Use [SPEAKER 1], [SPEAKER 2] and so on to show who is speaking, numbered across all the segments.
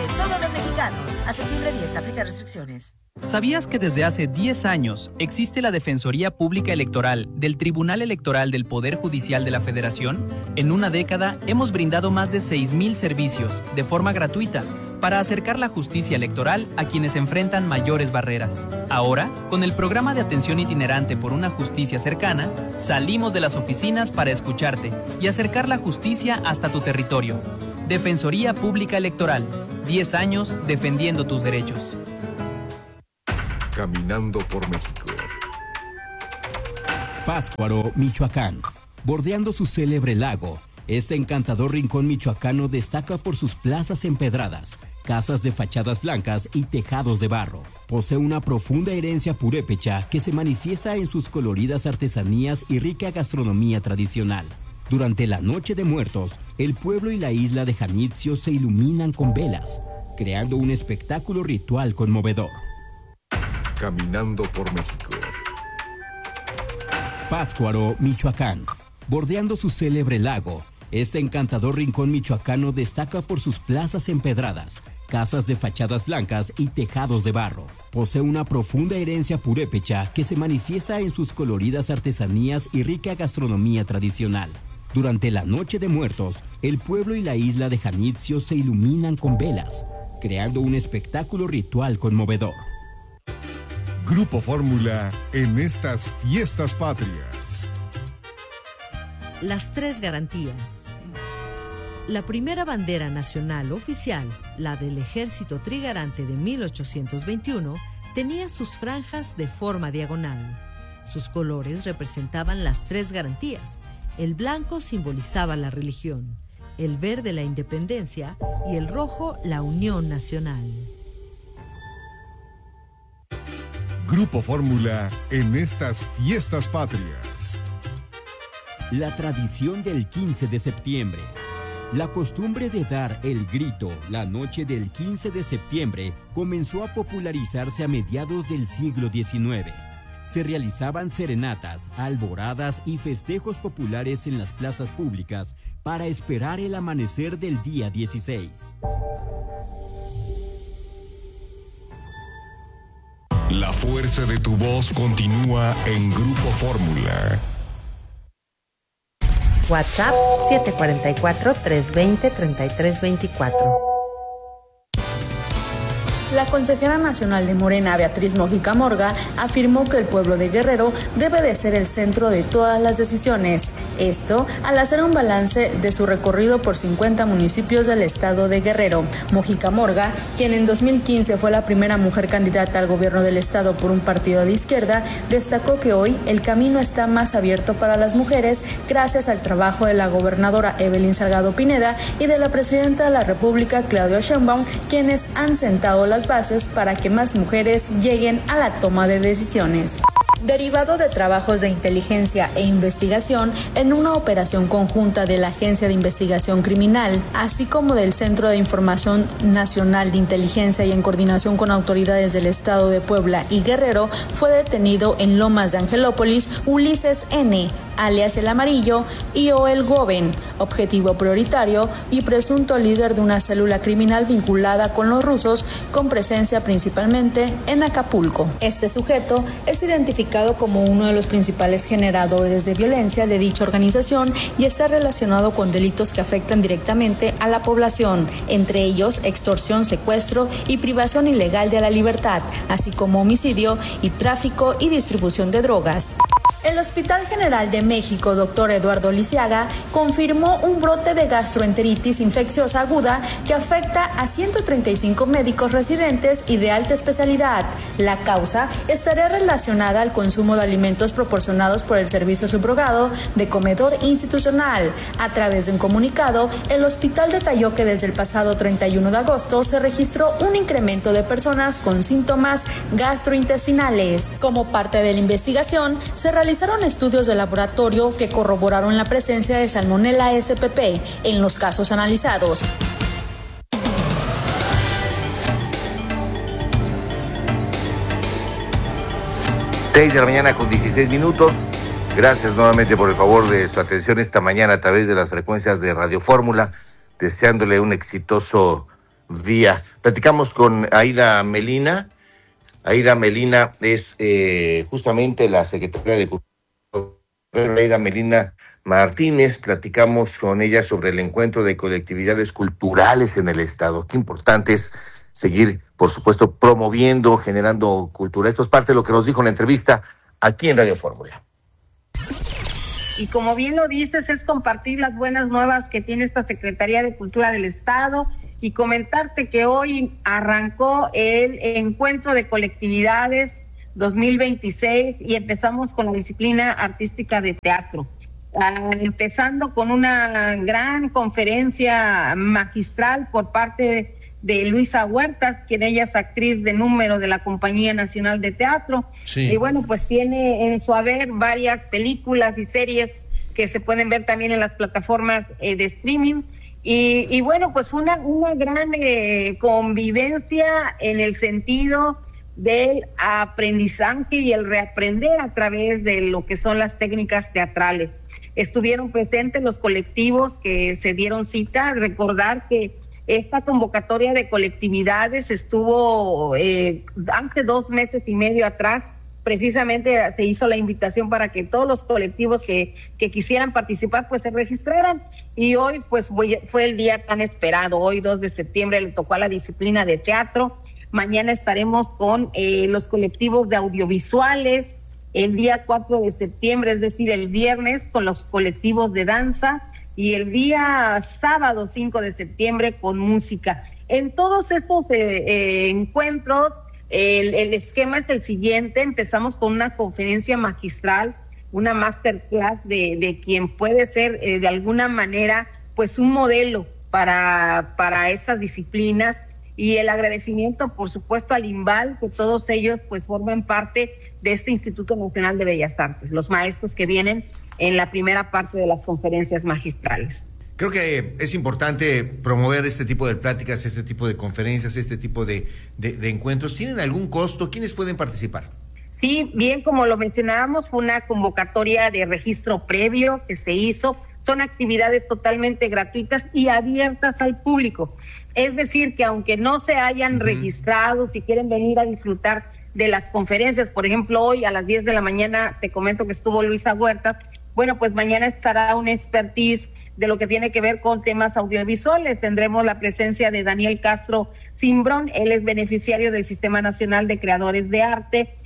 [SPEAKER 1] de todos los mexicanos. A septiembre 10, aplica restricciones.
[SPEAKER 2] ¿Sabías que desde hace 10 años existe la Defensoría Pública Electoral del Tribunal Electoral del Poder Judicial de la Federación? En una década hemos brindado más de 6,000 servicios de forma gratuita para acercar la justicia electoral a quienes enfrentan mayores barreras. Ahora, con el programa de atención itinerante por una justicia cercana, salimos de las oficinas para escucharte y acercar la justicia hasta tu territorio. Defensoría Pública Electoral, 10 años defendiendo tus derechos.
[SPEAKER 3] Caminando por México.
[SPEAKER 4] Pátzcuaro, Michoacán. Bordeando su célebre lago, este encantador rincón michoacano destaca por sus plazas empedradas, casas de fachadas blancas y tejados de barro. Posee una profunda herencia purépecha que se manifiesta en sus coloridas artesanías y rica gastronomía tradicional. Durante la Noche de Muertos, el pueblo y la isla de Janitzio se iluminan con velas, creando un espectáculo ritual conmovedor.
[SPEAKER 3] Caminando por México.
[SPEAKER 4] Pátzcuaro, Michoacán. Bordeando su célebre lago, este encantador rincón michoacano destaca por sus plazas empedradas, casas de fachadas blancas y tejados de barro. Posee una profunda herencia purépecha que se manifiesta en sus coloridas artesanías y rica gastronomía tradicional. Durante la Noche de Muertos, el pueblo y la isla de Janitzio se iluminan con velas, creando un espectáculo ritual conmovedor.
[SPEAKER 3] Grupo Fórmula en estas fiestas patrias.
[SPEAKER 5] Las 3 garantías. La primera bandera nacional oficial, la del Ejército Trigarante de 1821, tenía sus franjas de forma diagonal. Sus colores representaban las 3 garantías. El blanco simbolizaba la religión, el verde la independencia y el rojo la unión nacional.
[SPEAKER 3] Grupo Fórmula en estas fiestas patrias.
[SPEAKER 4] La tradición del 15 de septiembre. La costumbre de dar el grito la noche del 15 de septiembre comenzó a popularizarse a mediados del siglo XIX. Se realizaban serenatas, alboradas y festejos populares en las plazas públicas para esperar el amanecer del día 16.
[SPEAKER 3] La fuerza de tu voz continúa en Grupo Fórmula.
[SPEAKER 6] WhatsApp 744-320-3324.
[SPEAKER 7] La consejera nacional de Morena, Beatriz Mojica Morga, afirmó que el pueblo de Guerrero debe de ser el centro de todas las decisiones. Esto al hacer un balance de su recorrido por 50 municipios del estado de Guerrero. Mojica Morga, quien en 2015 fue la primera mujer candidata al gobierno del estado por un partido de izquierda, destacó que hoy el camino está más abierto para las mujeres gracias al trabajo de la gobernadora Evelyn Salgado Pineda y de la presidenta de la República, Claudia Sheinbaum, quienes han sentado las bases para que más mujeres lleguen a la toma de decisiones. Derivado de trabajos de inteligencia e investigación en una operación conjunta de la Agencia de Investigación Criminal, así como del Centro de Información Nacional de Inteligencia y en coordinación con autoridades del estado de Puebla y Guerrero, fue detenido en Lomas de Angelópolis Ulises N., alias El Amarillo, y Joel Goben, objetivo prioritario y presunto líder de una célula criminal vinculada con los rusos, con presencia principalmente en Acapulco. Este sujeto es identificado como uno de los principales generadores de violencia de dicha organización y está relacionado con delitos que afectan directamente a la población, entre ellos extorsión, secuestro y privación ilegal de la libertad, así como homicidio y tráfico y distribución de drogas. El Hospital General de México, Dr. Eduardo Lisiaga, confirmó un brote de gastroenteritis infecciosa aguda que afecta a 135 médicos residentes y de alta especialidad. La causa estaría relacionada al consumo de alimentos proporcionados por el servicio subrogado de comedor institucional. A través de un comunicado, el hospital detalló que desde el pasado 31 de agosto se registró un incremento de personas con síntomas gastrointestinales. Como parte de la investigación, se realizaron estudios de laboratorio que corroboraron la presencia de Salmonella spp en los casos analizados.
[SPEAKER 8] 6 de la mañana con 16 minutos. Gracias nuevamente por el favor de su atención esta mañana a través de las frecuencias de Radio Fórmula, deseándole un exitoso día. Platicamos con Aida Melina. Aida Melina es justamente la secretaria de Cultura, Aida Melina Martínez. Platicamos con ella sobre el encuentro de colectividades culturales en el Estado. Qué importante es seguir, por supuesto, promoviendo, generando cultura. Esto es parte de lo que nos dijo en la entrevista aquí en Radio Fórmula.
[SPEAKER 6] Y como bien lo dices, es compartir las buenas nuevas que tiene esta Secretaría de Cultura del Estado y comentarte que hoy arrancó el encuentro de colectividades 2026 y empezamos con la disciplina artística de teatro. Empezando con una gran conferencia magistral por parte de Luisa Huertas, quien ella es actriz de número de la Compañía Nacional de Teatro. Sí. Y bueno, pues tiene en su haber varias películas y series que se pueden ver también en las plataformas de streaming. Y bueno, pues una gran convivencia en el sentido del aprendizaje y el reaprender a través de lo que son las técnicas teatrales. Estuvieron presentes los colectivos que se dieron cita. Recordar que esta convocatoria de colectividades estuvo hace 2 meses y medio atrás. Precisamente se hizo la invitación para que todos los colectivos que quisieran participar pues se registraran, y hoy pues fue el día tan esperado. Hoy 2 de septiembre le tocó a la disciplina de teatro. Mañana estaremos con los colectivos de audiovisuales. El día 4 de septiembre, es decir, el viernes, con los colectivos de danza, y el día sábado 5 de septiembre con música. En todos estos encuentros, el esquema es el siguiente. Empezamos con una conferencia magistral, una masterclass de quien puede ser de alguna manera pues un modelo para esas disciplinas, y el agradecimiento por supuesto al INVAL, que todos ellos pues forman parte de este Instituto Nacional de Bellas Artes, los maestros que vienen en la primera parte de las conferencias magistrales.
[SPEAKER 9] Creo que es importante promover este tipo de pláticas, este tipo de conferencias, este tipo de encuentros. ¿Tienen algún costo? ¿Quiénes pueden participar?
[SPEAKER 6] Sí, bien, como lo mencionábamos, fue una convocatoria de registro previo que se hizo. Son actividades totalmente gratuitas y abiertas al público. Es decir, que aunque no se hayan registrado, si quieren venir a disfrutar de las conferencias, por ejemplo, hoy a las 10 de la mañana te comento que estuvo Luisa Huerta. Bueno, pues mañana estará un expertise de lo que tiene que ver con temas audiovisuales. Tendremos la presencia de Daniel Castro Fimbrón. Él es beneficiario del Sistema Nacional de Creadores de Arte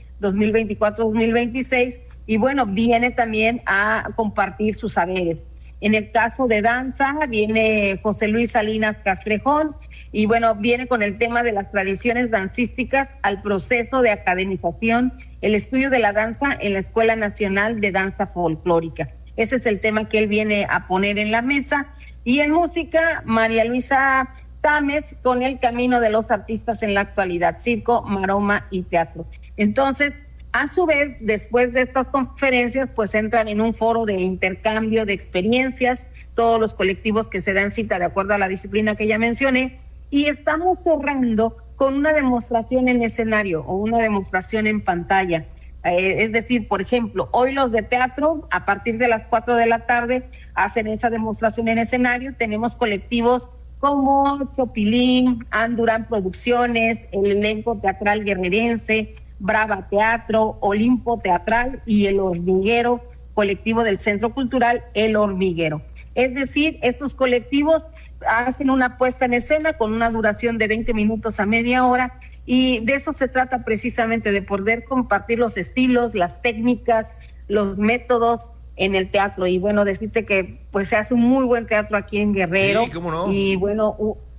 [SPEAKER 6] 2024-2026, y bueno, viene también a compartir sus saberes. En el caso de danza viene José Luis Salinas Castrejón, y bueno, viene con el tema de las tradiciones dancísticas al proceso de academización, el estudio de la danza en la Escuela Nacional de Danza Folclórica. Ese es el tema que él viene a poner en la mesa. Y en música, María Luisa Tames con el camino de los artistas en la actualidad, circo, maroma y teatro. Entonces, a su vez, después de estas conferencias, pues entran en un foro de intercambio de experiencias, todos los colectivos que se dan cita de acuerdo a la disciplina que ya mencioné, y estamos cerrando con una demostración en escenario o una demostración en pantalla. Es decir, por ejemplo, hoy los de teatro, a partir de las 4 de la tarde, hacen esa demostración en escenario. Tenemos colectivos como Chopilín, Andurán Producciones, el elenco teatral guerrerense, Brava Teatro, Olimpo Teatral y El Hormiguero, colectivo del Centro Cultural El Hormiguero. Es decir, estos colectivos hacen una puesta en escena con una duración de 20 minutos a media hora, y de eso se trata precisamente, de poder compartir los estilos, las técnicas, los métodos en el teatro. Y bueno, decirte que pues se hace un muy buen teatro aquí en Guerrero.
[SPEAKER 9] Sí, ¿cómo no?
[SPEAKER 6] Y bueno,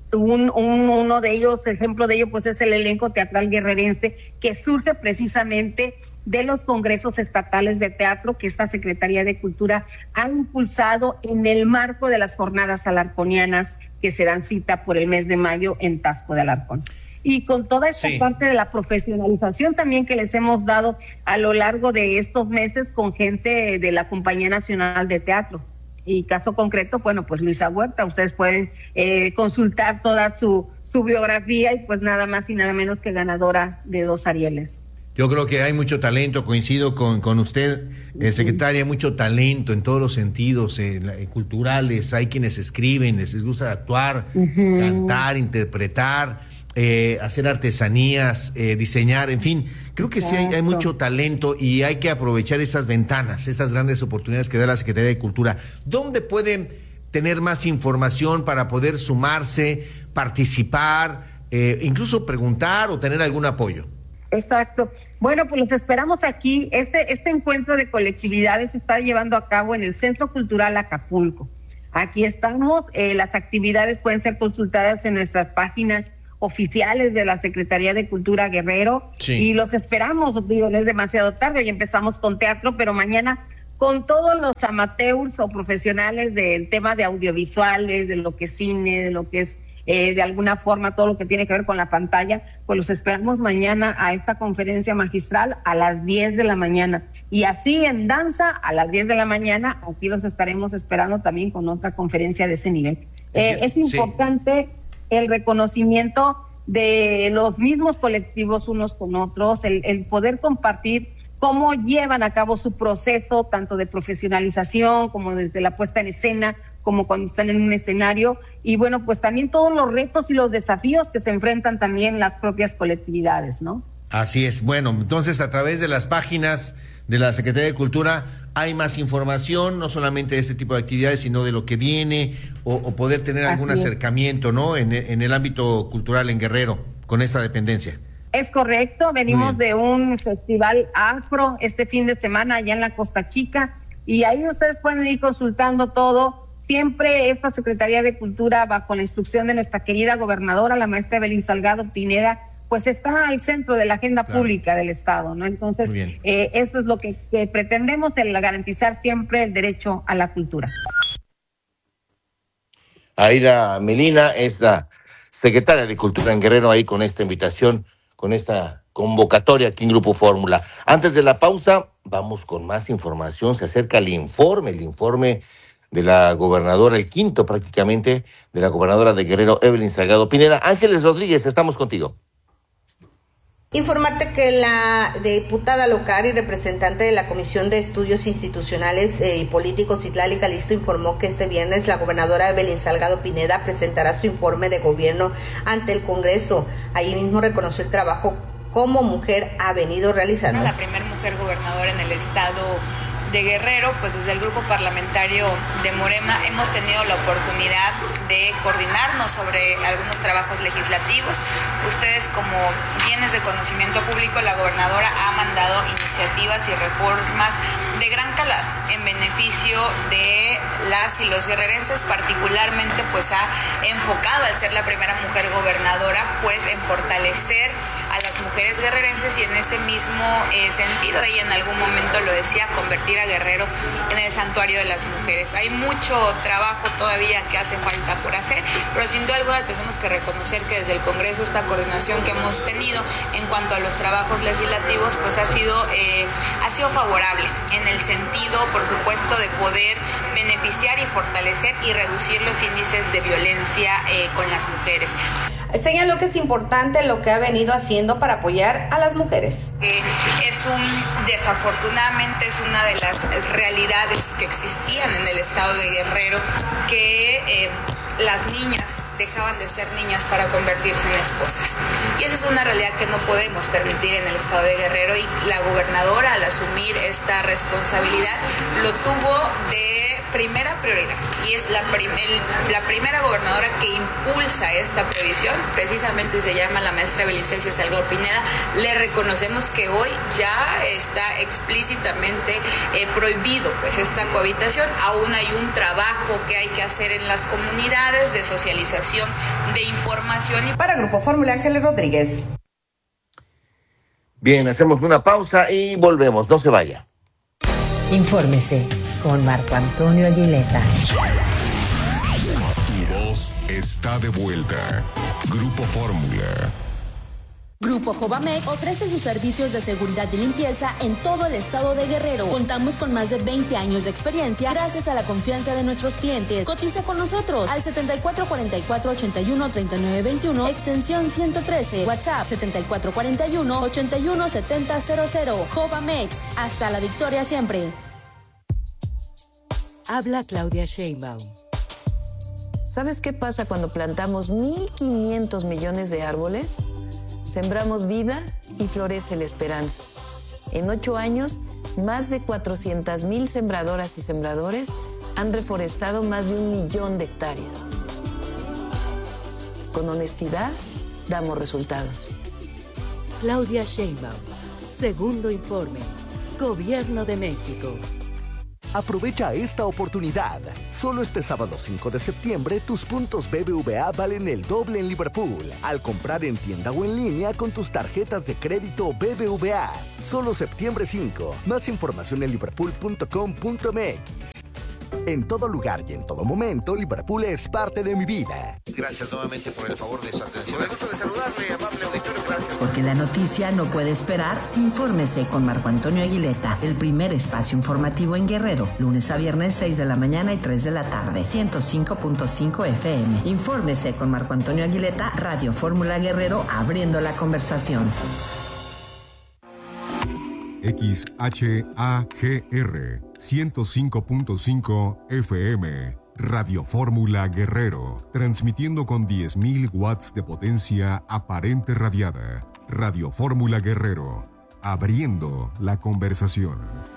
[SPEAKER 6] uno de ellos, ejemplo de ello, pues es el elenco teatral guerrerense, que surge precisamente de los congresos estatales de teatro que esta Secretaría de Cultura ha impulsado en el marco de las jornadas alarconianas que se dan cita por el mes de mayo en Taxco de Alarcón. Y con toda esta parte de la profesionalización también que les hemos dado a lo largo de estos meses con gente de la Compañía Nacional de Teatro. Y caso concreto, bueno, pues Luisa Huerta, ustedes pueden consultar toda su biografía, y pues nada más y nada menos que ganadora de 2 Arieles.
[SPEAKER 9] Yo creo que hay mucho talento, coincido con usted, secretaria, mucho talento en todos los sentidos, culturales. Hay quienes escriben, les gusta actuar, cantar, interpretar, hacer artesanías, diseñar, en fin. Creo que sí hay mucho talento y hay que aprovechar esas ventanas, esas grandes oportunidades que da la Secretaría de Cultura. ¿Dónde pueden tener más información para poder sumarse, participar, incluso preguntar o tener algún apoyo?
[SPEAKER 6] Exacto. Bueno, pues los esperamos aquí. Este encuentro de colectividades se está llevando a cabo en el Centro Cultural Acapulco. Aquí estamos. Las actividades pueden ser consultadas en nuestras páginas oficiales de la Secretaría de Cultura Guerrero. Sí. Y los esperamos. Digo, no es demasiado tarde. Hoy empezamos con teatro, pero mañana con todos los amateurs o profesionales del tema de audiovisuales, de lo que es cine, de lo que es de alguna forma todo lo que tiene que ver con la pantalla, pues los esperamos mañana a esta conferencia magistral a las 10 de la mañana. Y así en danza a las 10 de la mañana, aquí los estaremos esperando también con otra conferencia de ese nivel. Es importante el reconocimiento de los mismos colectivos unos con otros, el poder compartir cómo llevan a cabo su proceso, tanto de profesionalización como desde la puesta en escena, como cuando están en un escenario, y bueno, pues también todos los retos y los desafíos que se enfrentan también las propias colectividades, ¿no?
[SPEAKER 9] Así es. Bueno, entonces a través de las páginas de la Secretaría de Cultura hay más información, no solamente de este tipo de actividades, sino de lo que viene, o poder tener algún acercamiento, ¿no? En el ámbito cultural en Guerrero, con esta dependencia.
[SPEAKER 6] Es correcto, venimos de un festival afro este fin de semana allá en la Costa Chica, y ahí ustedes pueden ir consultando todo. Siempre esta Secretaría de Cultura, bajo la instrucción de nuestra querida gobernadora, la maestra Evelyn Salgado Pineda, pues está al centro de la agenda pública del Estado, ¿no? Entonces, eso es lo que pretendemos, el garantizar siempre el derecho a la cultura.
[SPEAKER 8] Aida Melina es la secretaria de Cultura en Guerrero, ahí con esta invitación, con esta convocatoria aquí en Grupo Fórmula. Antes de la pausa, vamos con más información. Se acerca el informe de la gobernadora, el quinto prácticamente, de la gobernadora de Guerrero, Evelyn Salgado Pineda. Ángeles Rodríguez, estamos contigo.
[SPEAKER 10] Informarte que la diputada local y representante de la Comisión de Estudios Institucionales y Políticos, Citlali Calisto, informó que este viernes la gobernadora Evelyn Salgado Pineda presentará su informe de gobierno ante el Congreso. Allí mismo reconoció el trabajo como mujer ha venido realizando.
[SPEAKER 11] La primera mujer gobernadora en el estado de Guerrero, pues desde el grupo parlamentario de Morena hemos tenido la oportunidad de coordinarnos sobre algunos trabajos legislativos. Ustedes, como bienes de conocimiento público, la gobernadora ha mandado iniciativas y reformas de gran calado en beneficio de las y los guerrerenses, particularmente pues ha enfocado, al ser la primera mujer gobernadora, pues en fortalecer a las mujeres guerrerenses, y en ese mismo sentido, ella en algún momento lo decía, convertir a Guerrero en el santuario de las mujeres. Hay mucho trabajo todavía que hace falta por hacer, pero sin duda alguna tenemos que reconocer que desde el Congreso esta coordinación que hemos tenido en cuanto a los trabajos legislativos pues ha sido favorable en el sentido, por supuesto, de poder beneficiar y fortalecer y reducir los índices de violencia con las mujeres.
[SPEAKER 10] Señaló que es importante lo que ha venido haciendo para apoyar a las mujeres.
[SPEAKER 11] Desafortunadamente es una de las realidades que existían en el estado de Guerrero, que las niñas dejaban de ser niñas para convertirse en esposas. Y esa es una realidad que no podemos permitir en el estado de Guerrero, y la gobernadora, al asumir esta responsabilidad, lo tuvo de primera prioridad, y es la primera gobernadora que impulsa esta previsión. Precisamente se llama la maestra Evelyn Salgado Pineda. Le reconocemos que hoy ya está explícitamente prohibido pues esta cohabitación. Aún hay un trabajo que hay que hacer en las comunidades de socialización, de información.
[SPEAKER 10] Para Grupo Fórmula, Ángeles Rodríguez.
[SPEAKER 8] Bien, hacemos una pausa y volvemos, no se vaya.
[SPEAKER 12] Infórmese con Marco Antonio Aguileta.
[SPEAKER 3] Tu voz está de vuelta. Grupo Fórmula.
[SPEAKER 7] Grupo Jovamex ofrece sus servicios de seguridad y limpieza en todo el estado de Guerrero. Contamos con más de 20 años de experiencia gracias a la confianza de nuestros clientes. Cotiza con nosotros al 7444-813921, extensión 113, WhatsApp 7441-817000. Jovamex, hasta la victoria siempre.
[SPEAKER 13] Habla Claudia Sheinbaum. ¿Sabes qué pasa cuando plantamos 1.500 millones de árboles? Sembramos vida y florece la esperanza. En 8 años, más de 400,000 sembradoras y sembradores han reforestado más de 1 millón de hectáreas. Con honestidad, damos resultados.
[SPEAKER 14] Claudia Sheinbaum, segundo informe, Gobierno de México.
[SPEAKER 15] Aprovecha esta oportunidad. Solo este sábado 5 de septiembre, tus puntos BBVA valen el doble en Liverpool al comprar en tienda o en línea con tus tarjetas de crédito BBVA. Solo septiembre 5. Más información en liverpool.com.mx. En todo lugar y en todo momento, Liverpool es parte de mi vida.
[SPEAKER 9] Gracias nuevamente por el favor de su atención. Me gusta de saludarle, amable auditorio. Gracias.
[SPEAKER 12] Porque la noticia no puede esperar, infórmese con Marco Antonio Aguileta, el primer espacio informativo en Guerrero, lunes a viernes 6 de la mañana y 3 de la tarde, 105.5 FM. Infórmese con Marco Antonio Aguileta, Radio Fórmula Guerrero, abriendo la conversación.
[SPEAKER 3] XHAGR 105.5 FM, Radio Fórmula Guerrero, transmitiendo con 10.000 watts de potencia aparente radiada. Radio Fórmula Guerrero, abriendo la conversación.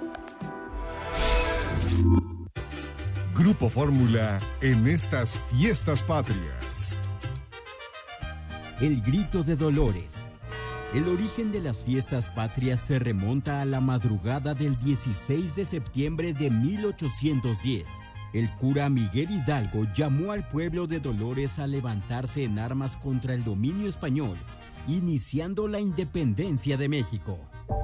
[SPEAKER 3] Grupo Fórmula en estas fiestas patrias.
[SPEAKER 4] El grito de Dolores. El origen de las fiestas patrias se remonta a la madrugada del 16 de septiembre de 1810. El cura Miguel Hidalgo llamó al pueblo de Dolores a levantarse en armas contra el dominio español, iniciando la independencia de México.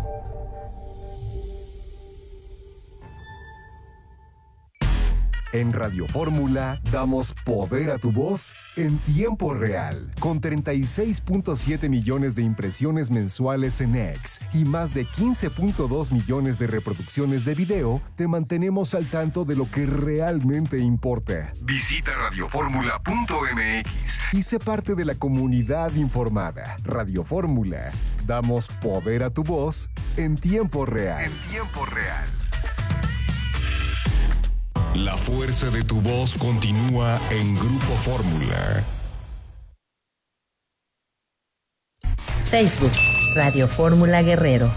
[SPEAKER 3] En Radio Fórmula damos poder a tu voz en tiempo real, con 36.7 millones de impresiones mensuales en X y más de 15.2 millones de reproducciones de video. Te mantenemos al tanto de lo que realmente importa. Visita radioformula.mx y sé parte de la comunidad informada. Radio Fórmula, damos poder a tu voz en tiempo real. En tiempo real.
[SPEAKER 16] La fuerza de tu voz continúa en Grupo Fórmula.
[SPEAKER 12] Facebook, Radio Fórmula Guerrero.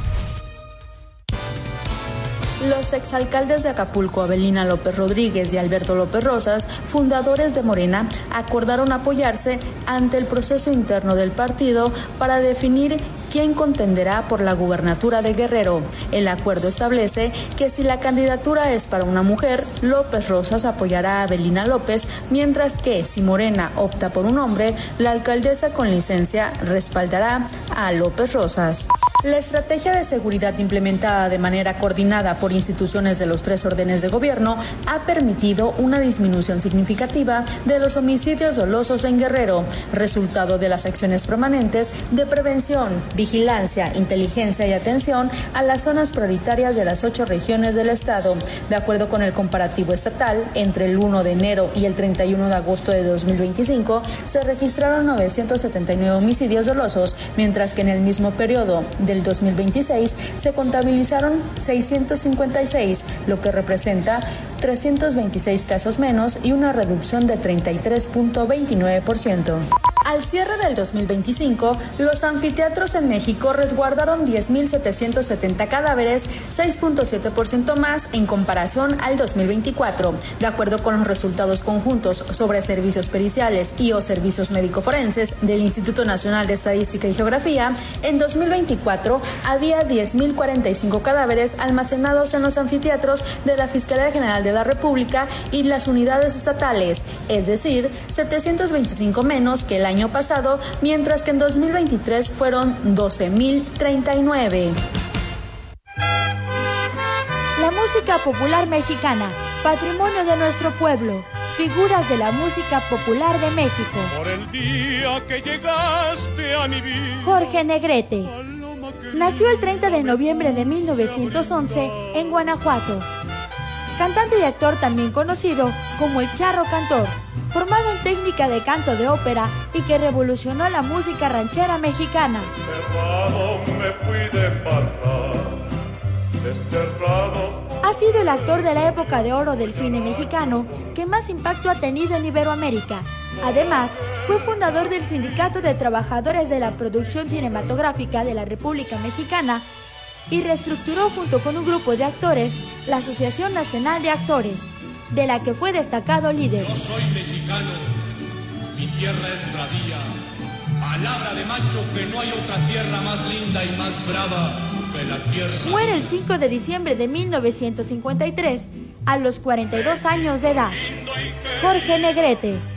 [SPEAKER 7] Los exalcaldes de Acapulco, Avelina López Rodríguez y Alberto López Rosas, fundadores de Morena, acordaron apoyarse ante el proceso interno del partido para definir quién contenderá por la gubernatura de Guerrero. El acuerdo establece que si la candidatura es para una mujer, López Rosas apoyará a Avelina López, mientras que si Morena opta por un hombre, la alcaldesa con licencia respaldará a López Rosas. La estrategia de seguridad implementada de manera coordinada por instituciones de los 3 órdenes de gobierno ha permitido una disminución significativa de los homicidios dolosos en Guerrero, resultado de las acciones permanentes de prevención, vigilancia, inteligencia y atención a las zonas prioritarias de las 8 regiones del estado. De acuerdo con el comparativo estatal, entre el 1 de enero y el 31 de agosto de 2025 se registraron 979 homicidios dolosos, mientras que en el mismo periodo del 2026 se contabilizaron 656, lo que representa 326 casos menos y una reducción de 33.29%. Al cierre del 2025, los anfiteatros en México resguardaron 10.770 cadáveres, 6.7% más en comparación al 2024. De acuerdo con los resultados conjuntos sobre servicios periciales y o servicios médico-forenses del Instituto Nacional de Estadística y Geografía, en 2024 había 10.045 cadáveres almacenados en los anfiteatros de la Fiscalía General de la República y las unidades estatales, es decir, 725 menos que el año pasado, mientras que en 2023 fueron 12.039.
[SPEAKER 17] La música popular mexicana, patrimonio de nuestro pueblo. figuras de la música popular de México.
[SPEAKER 18] Por el día que llegaste a mi vida.
[SPEAKER 17] Jorge Negrete. Nació el 30 de noviembre de 1911 en Guanajuato. Cantante y actor también conocido como el Charro Cantor, formado en técnica de canto de ópera y que revolucionó la música ranchera mexicana.
[SPEAKER 18] Cerrado me fui de pasar, desterrado.
[SPEAKER 17] Ha sido el actor de la época de oro del cine mexicano que más impacto ha tenido en Iberoamérica. Además, fue fundador del Sindicato de Trabajadores de la Producción Cinematográfica de la República Mexicana y reestructuró junto con un grupo de actores la Asociación Nacional de Actores, de la que fue destacado líder.
[SPEAKER 18] Yo soy mexicano, mi tierra es bravía, palabra de macho que no hay otra tierra más linda y más brava que la tierra.
[SPEAKER 17] Muere el 5 de diciembre de 1953, a los 42 años de edad. Jorge Negrete.